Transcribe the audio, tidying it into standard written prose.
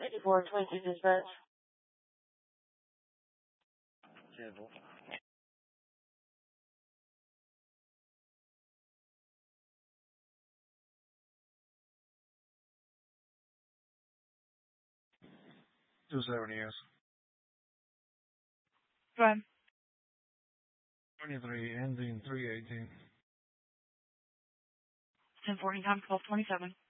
8422 dispatch. Careful. $270, yes. Go ahead. 23, ending 318. 1040 times 1227.